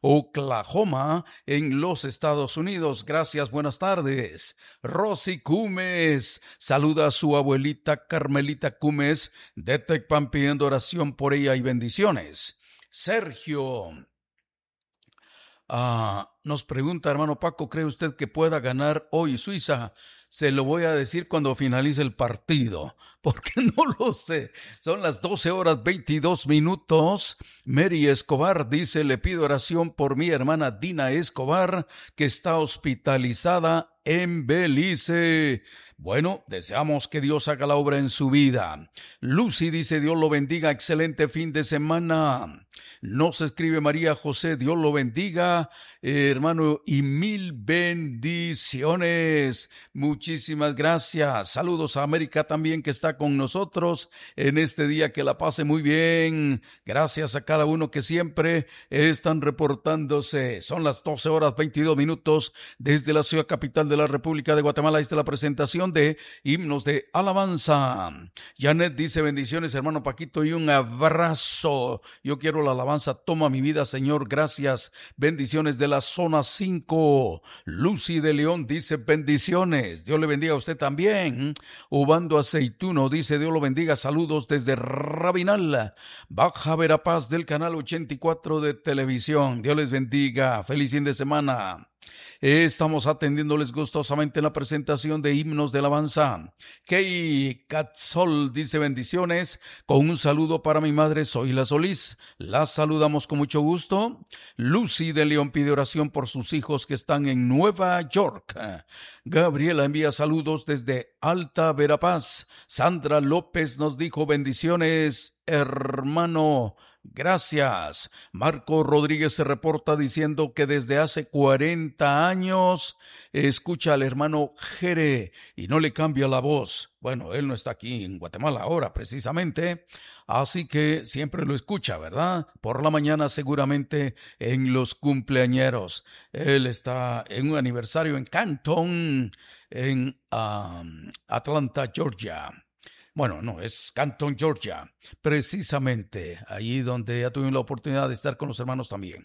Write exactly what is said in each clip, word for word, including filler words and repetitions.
Oklahoma, en los Estados Unidos. Gracias, buenas tardes. Rosy Cumes saluda a su abuelita Carmelita Cumes de Tecpan, pidiendo oración por ella y bendiciones. Sergio ah, nos pregunta, hermano Paco, ¿cree usted que pueda ganar hoy Suiza? Se lo voy a decir cuando finalice el partido, porque no lo sé. Son las doce horas veintidós minutos. Mary Escobar dice, le pido oración por mi hermana Dina Escobar, que está hospitalizada en Belice. Bueno, deseamos que Dios haga la obra en su vida. Lucy dice, Dios lo bendiga, excelente fin de semana. Nos escribe María José, Dios lo bendiga, eh, hermano, y mil bendiciones. Muchísimas gracias. Saludos a América también, que está con nosotros en este día, que la pase muy bien. Gracias a cada uno que siempre están reportándose. Son las doce horas veintidós minutos desde la ciudad capital de la República de Guatemala. Esta es la presentación de himnos de alabanza. Janet dice, bendiciones hermano Paquito y un abrazo. Yo quiero la alabanza, toma mi vida Señor, gracias. Bendiciones de la zona cinco. Lucy de León dice, bendiciones. Dios le bendiga a usted también. Ubando Aceituno dice, Dios lo bendiga, saludos desde Rabinal, Baja Verapaz, del canal ochenta y cuatro de televisión. Dios les bendiga, feliz fin de semana. Estamos atendiéndoles gustosamente en la presentación de himnos de alabanza. Kei Catzol dice, bendiciones, con un saludo para mi madre Zoila Solís. La saludamos con mucho gusto. Lucy de León pide oración por sus hijos que están en Nueva York. Gabriela envía saludos desde Alta Verapaz. Sandra López nos dijo, bendiciones, hermano. Gracias. Marco Rodríguez se reporta diciendo que desde hace cuarenta años escucha al hermano Jere y no le cambia la voz. Bueno, él no está aquí en Guatemala ahora precisamente, así que siempre lo escucha, ¿verdad? Por la mañana seguramente en los cumpleañeros. Él está en un aniversario en Canton, en um, Atlanta, Georgia. Bueno, no, es Canton, Georgia, precisamente allí donde ya tuvimos la oportunidad de estar con los hermanos también.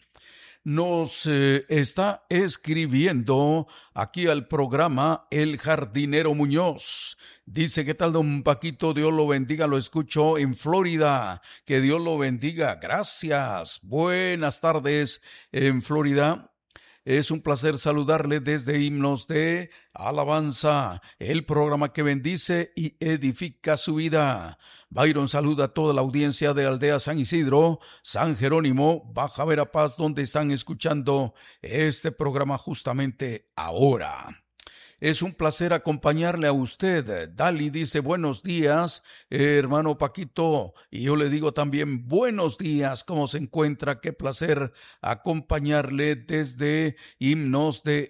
Nos eh, está escribiendo aquí al programa El Jardinero Muñoz. Dice, ¿qué tal don Paquito? Dios lo bendiga, lo escucho en Florida. Que Dios lo bendiga, gracias. Buenas tardes en Florida. Es un placer saludarle desde Himnos de Alabanza, el programa que bendice y edifica su vida. Byron saluda a toda la audiencia de Aldea San Isidro, San Jerónimo, Baja Verapaz, donde están escuchando este programa justamente ahora. Es un placer acompañarle a usted. Dali dice, buenos días, eh, hermano Paquito. Y yo le digo también, buenos días, ¿cómo se encuentra? Qué placer acompañarle desde Himnos de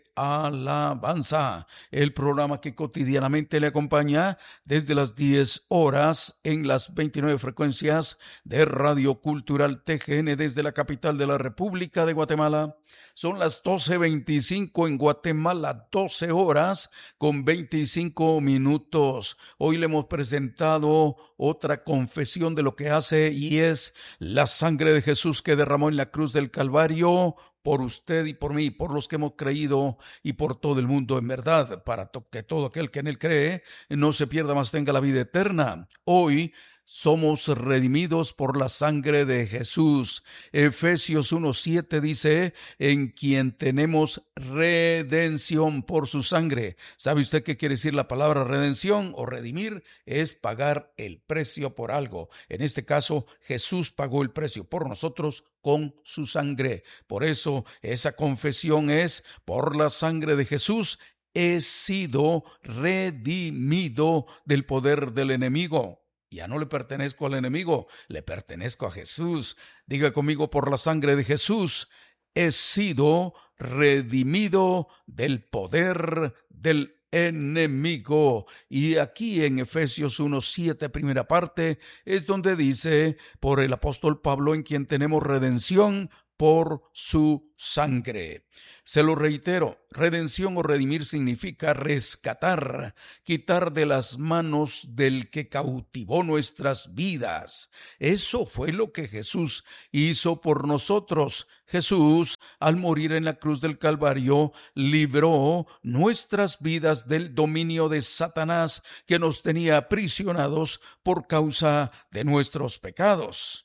Alabanza, el programa que cotidianamente le acompaña desde las diez horas en las veintinueve frecuencias de Radio Cultural T G N desde la capital de la República de Guatemala. Son las doce veinticinco en Guatemala, doce horas con veinticinco minutos. Hoy le hemos presentado otra confesión de lo que hace y es la sangre de Jesús que derramó en la cruz del Calvario por usted y por mí, por los que hemos creído y por todo el mundo en verdad, para que todo aquel que en él cree no se pierda, mas tenga la vida eterna. Hoy somos redimidos por la sangre de Jesús. Efesios uno siete dice, en quien tenemos redención por su sangre. ¿Sabe usted qué quiere decir la palabra redención o redimir? Es pagar el precio por algo. En este caso, Jesús pagó el precio por nosotros con su sangre. Por eso, esa confesión es, por la sangre de Jesús, he sido redimido del poder del enemigo. Ya no le pertenezco al enemigo, le pertenezco a Jesús. Diga conmigo, por la sangre de Jesús, he sido redimido del poder del enemigo. Y aquí en Efesios uno siete, primera parte, es donde dice, por el apóstol Pablo, en quien tenemos redención por su sangre. Se lo reitero, redención o redimir significa rescatar, quitar de las manos del que cautivó nuestras vidas. Eso fue lo que Jesús hizo por nosotros. Jesús, al morir en la cruz del Calvario, libró nuestras vidas del dominio de Satanás que nos tenía aprisionados por causa de nuestros pecados.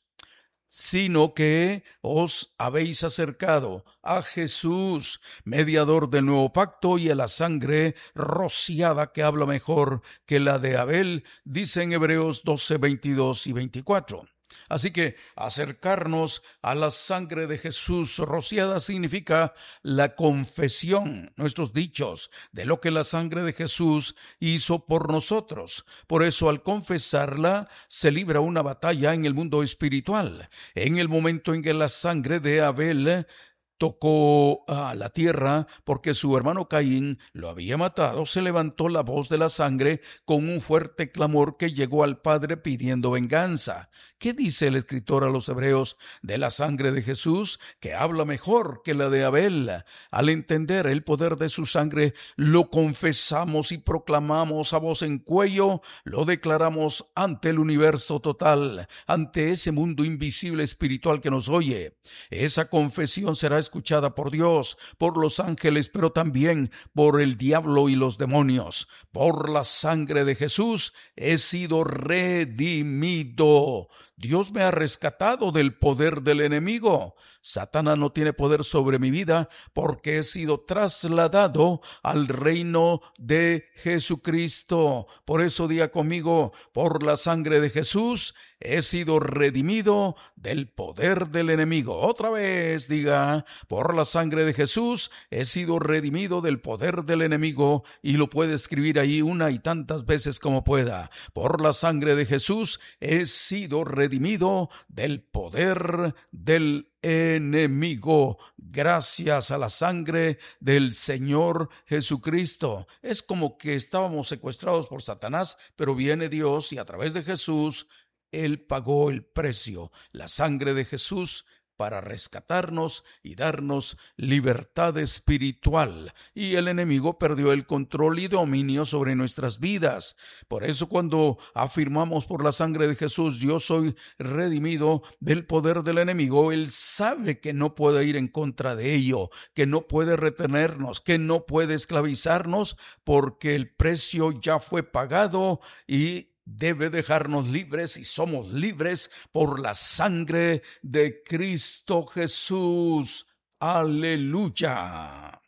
Sino que os habéis acercado a Jesús, mediador del nuevo pacto, y a la sangre rociada que habla mejor que la de Abel, dice en Hebreos doce, veintidós y veinticuatro. Así que acercarnos a la sangre de Jesús rociada significa la confesión, nuestros dichos, de lo que la sangre de Jesús hizo por nosotros. Por eso, al confesarla, se libra una batalla en el mundo espiritual. En el momento en que la sangre de Abel tocó a la tierra porque su hermano Caín lo había matado, se levantó la voz de la sangre con un fuerte clamor que llegó al Padre pidiendo venganza. ¿Qué dice el escritor a los hebreos de la sangre de Jesús? Que habla mejor que la de Abel. Al entender el poder de su sangre, lo confesamos y proclamamos a voz en cuello, lo declaramos ante el universo total, ante ese mundo invisible espiritual que nos oye. Esa confesión será escuchada por Dios, por los ángeles, pero también por el diablo y los demonios. Por la sangre de Jesús he sido redimido. Dios me ha rescatado del poder del enemigo. Satanás no tiene poder sobre mi vida porque he sido trasladado al reino de Jesucristo. Por eso diga conmigo, por la sangre de Jesús he sido redimido del poder del enemigo. Otra vez diga, por la sangre de Jesús he sido redimido del poder del enemigo, y lo puede escribir ahí una y tantas veces como pueda. Por la sangre de Jesús he sido redimido del poder del enemigo, gracias a la sangre del Señor Jesucristo. Es como que estábamos secuestrados por Satanás, pero viene Dios y a través de Jesús Él pagó el precio, la sangre de Jesús, para rescatarnos y darnos libertad espiritual, y el enemigo perdió el control y dominio sobre nuestras vidas. Por eso, cuando afirmamos por la sangre de Jesús, yo soy redimido del poder del enemigo, Él sabe que no puede ir en contra de ello, que no puede retenernos, que no puede esclavizarnos, porque el precio ya fue pagado y debe dejarnos libres, y somos libres por la sangre de Cristo Jesús. ¡Aleluya!